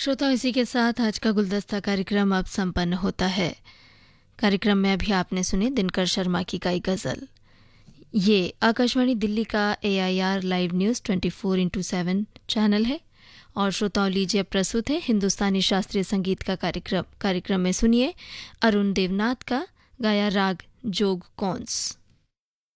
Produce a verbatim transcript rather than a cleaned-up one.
श्रोताओं, इसी के साथ आज का गुलदस्ता कार्यक्रम अब संपन्न होता है। कार्यक्रम में अभी आपने सुने दिनकर शर्मा की गाई गजल। ये आकाशवाणी दिल्ली का ए I R live news twenty four into seven channel है। और श्रोताओं, लीजिए प्रस्तुत है हिंदुस्तानी शास्त्रीय संगीत का कार्यक्रम। कार्यक्रम में सुनिए अरुण देवनाथ का गाया राग जोग कौंस।